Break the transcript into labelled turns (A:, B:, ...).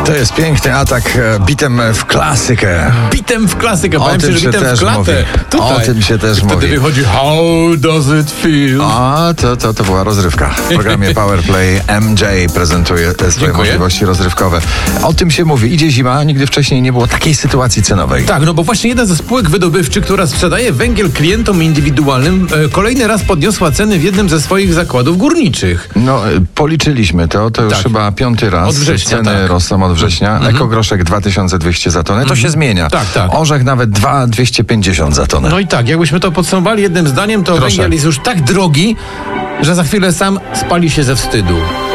A: To jest piękny atak bitem w klasykę.
B: Bitem w klasykę,
A: O
B: powiem
A: tym
B: ci, że
A: się
B: bitem w
A: też
B: klatę.
A: mówi.
B: Tutaj.
A: O tym się też
B: Wtedy
A: mówi.
B: wychodzi How does it feel?
A: A, to była rozrywka. W programie Powerplay MJ prezentuje swoje
B: Dziękuję.
A: możliwości rozrywkowe. O tym się mówi. Idzie zima, nigdy wcześniej nie było takiej sytuacji cenowej.
B: Tak, no bo właśnie jedna ze spółek wydobywczych, która sprzedaje węgiel klientom indywidualnym, kolejny raz podniosła ceny w jednym ze swoich zakładów górniczych.
A: No, policzyliśmy to już
B: Tak.
A: chyba 5. raz.
B: Od września,
A: Ceny
B: tak.
A: rosną od września. Ekogroszek 2200 za tonę. To się zmienia.
B: Tak, tak.
A: Orzech nawet 2250 za tonę.
B: No i tak, jakbyśmy to podsumowali jednym zdaniem, to
A: Proszę.
B: węgiel jest już tak drogi, że za chwilę sam spali się ze wstydu.